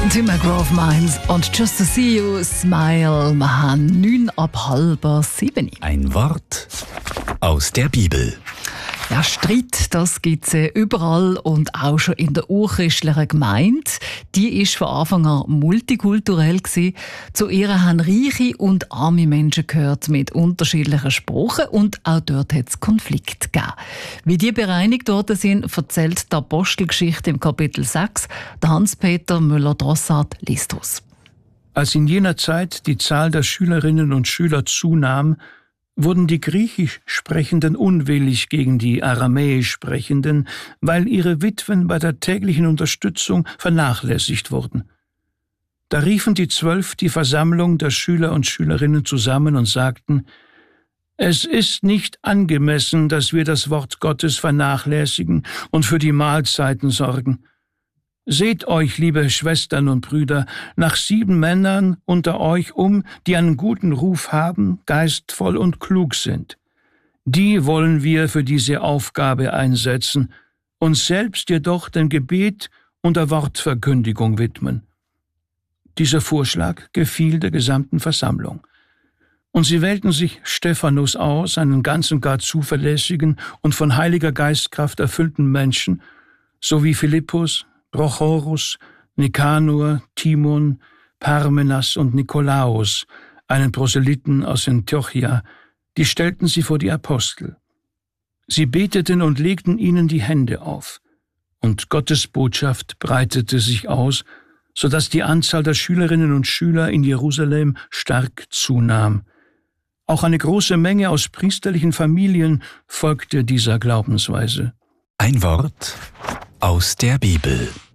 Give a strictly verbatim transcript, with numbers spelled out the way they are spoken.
Tim McGraw Mines und Just to See You Smile. Wir haben neun ab halb sieben. Ein Wort aus der Bibel. Ja, Streit, das gibt es überall und auch schon in der urchristlichen Gemeinde. Die ist von Anfang an multikulturell gewesen. Zu ihr haben reiche und arme Menschen gehört mit unterschiedlichen Sprachen und auch dort hat es Konflikte gegeben. Wie die bereinigt worden sind, erzählt die Apostelgeschichte im Kapitel sechs. Der Hans-Peter Müller-Drossard liest aus. Als in jener Zeit die Zahl der Schülerinnen und Schüler zunahm, wurden die Griechisch Sprechenden unwillig gegen die Aramäisch Sprechenden, weil ihre Witwen bei der täglichen Unterstützung vernachlässigt wurden. Da riefen die Zwölf die Versammlung der Schüler und Schülerinnen zusammen und sagten: Es ist nicht angemessen, dass wir das Wort Gottes vernachlässigen und für die Mahlzeiten sorgen. Seht euch, liebe Schwestern und Brüder, nach sieben Männern unter euch um, die einen guten Ruf haben, geistvoll und klug sind. Die wollen wir für diese Aufgabe einsetzen, uns selbst jedoch dem Gebet und der Wortverkündigung widmen. Dieser Vorschlag gefiel der gesamten Versammlung. Und sie wählten sich Stephanus aus, einen ganz und gar zuverlässigen und von Heiliger Geistkraft erfüllten Menschen, sowie Philippus, Prochorus, Nikanor, Timon, Parmenas und Nikolaus, einen Proselyten aus Antiochia, die stellten sie vor die Apostel. Sie beteten und legten ihnen die Hände auf, und Gottes Botschaft breitete sich aus, so dass die Anzahl der Schülerinnen und Schüler in Jerusalem stark zunahm. Auch eine große Menge aus priesterlichen Familien folgte dieser Glaubensweise. Ein Wort aus der Bibel.